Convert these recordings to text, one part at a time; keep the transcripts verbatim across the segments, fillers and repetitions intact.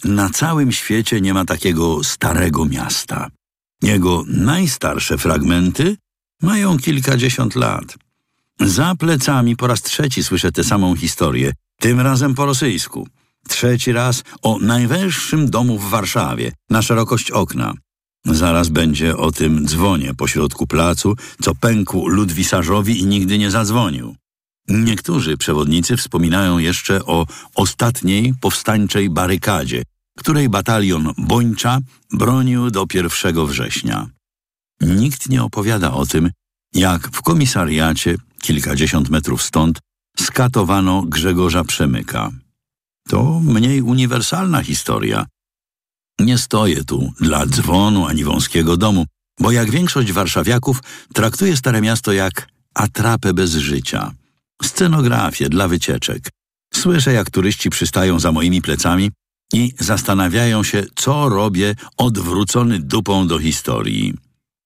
na całym świecie nie ma takiego starego miasta. Jego najstarsze fragmenty mają kilkadziesiąt lat. Za plecami po raz trzeci słyszę tę samą historię, tym razem po rosyjsku. Trzeci raz o najwęższym domu w Warszawie, na szerokość okna. Zaraz będzie o tym dzwonie pośrodku placu, co pękł Ludwisarzowi i nigdy nie zadzwonił. Niektórzy przewodnicy wspominają jeszcze o ostatniej powstańczej barykadzie, której batalion Bończa bronił do pierwszego września. Nikt nie opowiada o tym, jak w komisariacie, kilkadziesiąt metrów stąd, skatowano Grzegorza Przemyka. To mniej uniwersalna historia. Nie stoję tu dla dzwonu ani wąskiego domu, bo jak większość warszawiaków traktuję Stare Miasto jak atrapę bez życia. Scenografię dla wycieczek. Słyszę, jak turyści przystają za moimi plecami i zastanawiają się, co robię odwrócony dupą do historii.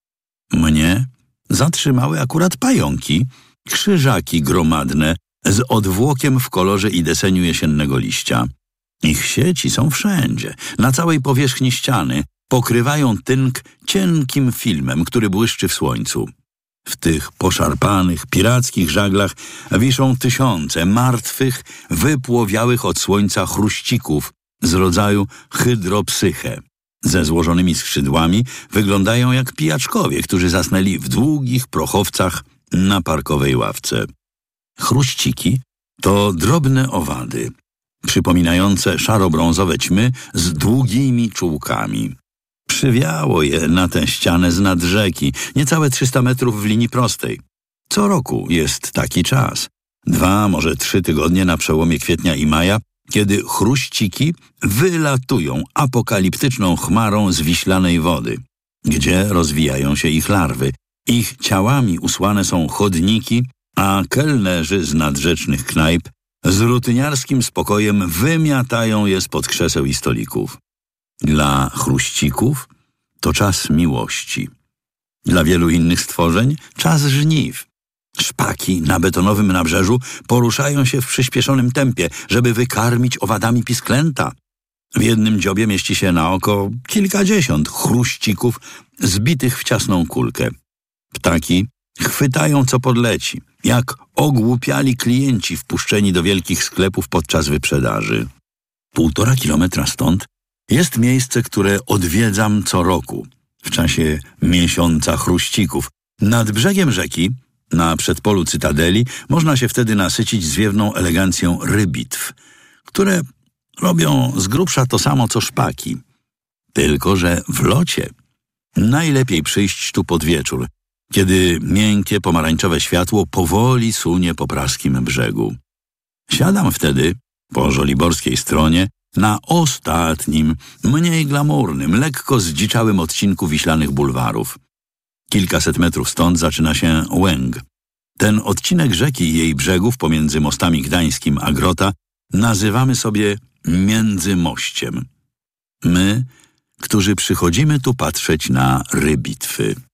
Mnie zatrzymały akurat pająki, krzyżaki gromadne z odwłokiem w kolorze i deseniu jesiennego liścia. Ich sieci są wszędzie, na całej powierzchni ściany, pokrywają tynk cienkim filmem, który błyszczy w słońcu. W tych poszarpanych, pirackich żaglach wiszą tysiące martwych, wypłowiałych od słońca chruścików z rodzaju hydropsyche. Ze złożonymi skrzydłami wyglądają jak pijaczkowie, którzy zasnęli w długich prochowcach na parkowej ławce. Chruściki to drobne owady, przypominające szaro-brązowe ćmy z długimi czułkami. Przywiało je na tę ścianę z nad rzeki, niecałe trzysta metrów w linii prostej. Co roku jest taki czas. Dwa, może trzy tygodnie na przełomie kwietnia i maja, kiedy chruściki wylatują apokaliptyczną chmarą z wiślanej wody, gdzie rozwijają się ich larwy. Ich ciałami usłane są chodniki, a kelnerzy z nadrzecznych knajp z rutyniarskim spokojem wymiatają je spod krzeseł i stolików. Dla chruścików to czas miłości. Dla wielu innych stworzeń czas żniw. Szpaki na betonowym nabrzeżu poruszają się w przyspieszonym tempie, żeby wykarmić owadami pisklęta. W jednym dziobie mieści się na oko kilkadziesiąt chruścików zbitych w ciasną kulkę. Ptaki chwytają co podleci, jak ogłupiali klienci wpuszczeni do wielkich sklepów podczas wyprzedaży. Półtora kilometra stąd jest miejsce, które odwiedzam co roku, w czasie miesiąca chruścików. Nad brzegiem rzeki, na przedpolu Cytadeli, można się wtedy nasycić zwiewną elegancją rybitw, które robią z grubsza to samo co szpaki. Tylko że w locie najlepiej przyjść tu pod wieczór, kiedy miękkie pomarańczowe światło powoli sunie po praskim brzegu. Siadam wtedy, po żoliborskiej stronie, na ostatnim, mniej glamurnym, lekko zdziczałym odcinku wiślanych bulwarów. Kilkaset metrów stąd zaczyna się Łęg. Ten odcinek rzeki i jej brzegów pomiędzy mostami gdańskim a Grota nazywamy sobie Międzymościem. My, którzy przychodzimy tu patrzeć na rybitwy.